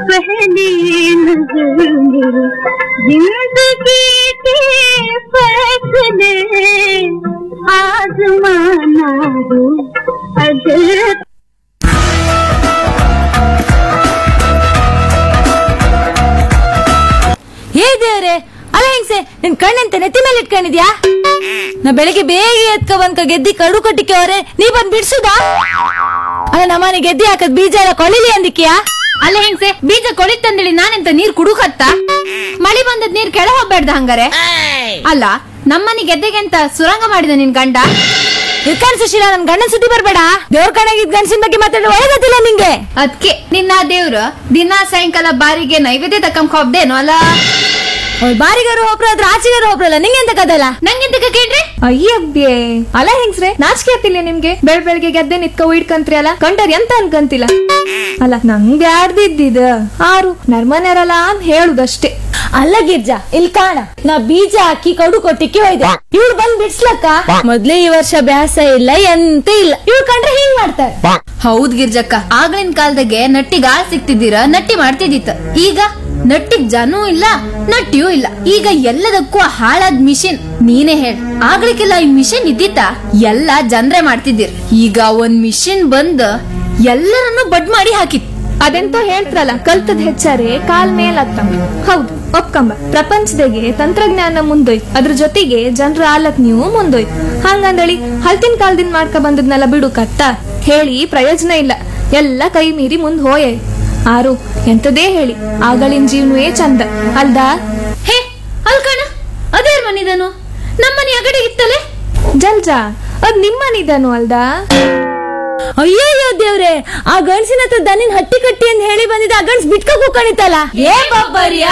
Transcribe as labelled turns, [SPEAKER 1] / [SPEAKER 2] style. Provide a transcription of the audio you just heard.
[SPEAKER 1] पहली नजर मेरी जिंदगी के फैसले आजमाना हो अगर
[SPEAKER 2] ಹೇ ದೇವ್ರೆ, ಅಲ್ಲ ಹೆಂಗ್ಸೆ, ನಿನ್ ಕಣ್ಣಂತೆ ನೆತ್ತಿ ಮೇಲೆ ಇಟ್ಕೊಂಡಿದ್ಯಾ? ನಾ ಬೆಳಿಗ್ಗೆ ಬೇಗ ಎತ್ಕ ಬಂದ್ಕ ಗೆದ್ದಿ ಕಡು ಕಟ್ಟಿಕೆ ಅವ್ರೆ, ನೀ ಬಂದ್ ಬಿಡ್ಸುದಾ? ಅಲ್ಲ ನಮ್ಮನೆ ಗೆದ್ದಿ ಹಾಕದ್ ಬೀಜ ಎಲ್ಲ ಕೊಳಿಲಿ ಅಂದಿಕ್ಯಾ?
[SPEAKER 3] ಅಲ್ಲ ಹೆಂಗ್ಸೆ, ಬೀಜ ಕೊಳಿತಂದೇಳಿ ನಾನೆಂತ ನೀರ್ ಕುಡುಕತ್ತ? ಮಳಿ ಬಂದದ್ ನೀರ್ ಕೆಳ ಹೋಗ್ಬೇಡ್ದ ಹಂಗಾರೆ? ಅಲ್ಲ ನಮ್ಮನೆ ಗೆದ್ದೆಗೆ ಅಂತ ಸುರಂಗ ಮಾಡಿದ ನಿನ್ ಗಂಡ?
[SPEAKER 2] ಇರ್ಕಾನ್ ಸುಶೀಲ, ನನ್ ಗಂಡನ್ ಸುದ್ದಿ ಬರ್ಬೇಡ. ದೇವ್ರ ಕಣಗಿದ್ ಗಂಡಸಿನ ಬಗ್ಗೆ ಮಾತಾಡೋ ಒಳಗತ್ತಿಲ್ಲ ನಿಂಗೆ.
[SPEAKER 3] ಅದ್ಕೆ ನಿನ್ನ ದೇವ್ರು ದಿನ ಸಾಯಂಕಾಲ ಬಾರಿಗೆ ನೈವೇದ್ಯ ತಕ್ಕಂಕ ಹೋಗ್ದೇನೋ ಅಲ್ಲ?
[SPEAKER 2] ಬಾರಿಗಾರು ಒಬ್ರು ಆದ್ರೆ ಆಚೆಗಾರು ಒಬ್ರಲ್ಲ, ನಿಂಗೆಂತ ಕದಲ್ಲ?
[SPEAKER 3] ನಂಗೆಂತ ಕೇಳ್ರಿ?
[SPEAKER 4] ಅಯ್ಯಬ್ಯೆ, ಅಲ್ಲ ಹೆಂಗ್ಸ್ರೆ, ನಾಚಿಕೆ ಆಗ್ತಿಲ್ಲ ನಿಮ್ಗೆ? ಬೆಳಗ್ಗೆ ಗೆದ್ದೆ ನಿತ್ಕ ಇಟ್ಕಂತ್ರಿ ಅಲ್ಲ, ಕಂಡರ್ ಎಂತ ಅನ್ಕಂತಿಲ್ಲ. ಅಲ್ಲ ನಂಗೆ ಆಡ್ದಿದ್ದಿದ ಆರು ನರ್ಮನೆರಲ್ಲ ಅಂತ ಹೇಳುದಷ್ಟೇ.
[SPEAKER 2] ಅಲ್ಲ ಗಿರ್ಜಾ, ಇಲ್ಲಿ ಕಾಣ, ನಾ ಬೀಜ ಹಾಕಿ ಕಡು ಕೊಟ್ಟಿಕ್ಕೆ ಹೋಯ್ದೆ. ಇವ್ಳು ಬಂದ್ ಬಿಡ್ಸ್ಲಕ್ಕ ಮೊದ್ಲೇ ಈ ವರ್ಷ ಬ್ಯಾಸ ಇಲ್ಲ ಎಂತ ಇಲ್ಲ. ಇವ್ಳು ಕಂಡ್ರೆ ಹಿಂಗ್ ಮಾಡ್ತಾರೆ.
[SPEAKER 3] ಹೌದ್ ಗಿರ್ಜಕ್ಕ, ಆಗ್ಲಿನ ಕಾಲದಾಗೆ ನಟ್ಟಿಗ್ ಆಳ್ ಸಿಕ್ತಿದ್ದೀರ, ನಟ್ಟಿ ಮಾಡ್ತಿದ್ದಿತ್ತ. ಈಗ ನಟ್ಟಿಗ್ ಜನೂ ಇಲ್ಲ, ನಟ್ಟಿಯೂ ಇಲ್ಲ. ಈಗ ಎಲ್ಲದಕ್ಕೂ ಹಾಳಾದ್ ಮಿಷಿನ್. ನೀನೇ ಹೇಳ, ಆಗ್ಲಿಕ್ಕೆಲ್ಲ ಈ ಮಿಷಿನ್ ಇದ್ದಿತ್ತ ಎಲ್ಲಾ ಜನ್ರೆ ಮಾಡ್ತಿದ್ದೀರ್. ಈಗ ಒಂದ್ ಮಿಷಿನ್ ಬಂದ್ ಎಲ್ಲರನ್ನು ಬಡ್ ಮಾಡಿ ಹಾಕಿತ್.
[SPEAKER 4] ಅದೆಂತ ಹೇಳ್ತಾರಲ್ಲ, ಕಲ್ತದ್ ಹೆಚ್ಚಾರೆ ಕಾಲ್ ಮೇಲತ್ತಂಬ. ಹೌದು, ಒಪ್ಕಂಬ. ಪ್ರಪಂಚದಾಗೆ ತಂತ್ರಜ್ಞಾನ ಮುಂದೋಯ್ತು, ಅದ್ರ ಜೊತೆಗೆ ಜನರ ಆಲಕ್ ನೀವು ಮುಂದೋಯ್ತು. ಹಂಗಂದಳಿ ಹಲ್ತಿನ ಕಾಲದಿಂದ ಮಾಡ್ಕ ಬಂದದ್ನೆಲ್ಲ ಬಿಡು ಕತ್ತ ಹೇಳಿ ಪ್ರಯೋಜನ ಇಲ್ಲ. ಎಲ್ಲ ಕೈ ಮೀರಿ ಮುಂದ್ ಹೋಯೆ. ಆರು ಎಂತದೇ ಹೇಳಿ, ಆಗಳಿನ ಜೀವನವೇ ಚಂದ ಅಲ್ದಾ?
[SPEAKER 3] ಹೇ ಅಲ್ಕಣ, ಅದೇರ್ ಮನಿದನು? ನಮ್ಮನೆ ಅಗಡೆ ಇತ್ತಲೆ
[SPEAKER 4] ಜಲ್ಜಾ, ಅದ್ ನಿಮ್ಮನಿದನು ಅಲ್ದಾ?
[SPEAKER 2] ಅಯ್ಯಯ್ಯೋ ದೇವ್ರೆ, ಆ ಗಂಡ್ಸಿನ ಹತ್ರ ದನಿನ್ ಹಟ್ಟಿ ಕಟ್ಟಿ ಅಂತ ಹೇಳಿ ಬಂದಿದ್ದ, ಆ ಗಂಡ್ಸ್ ಬಿಟ್ಕ ಕೂಕಣಿತಲ್ಲ. ಏ ಬಬ್ಬರಿಯ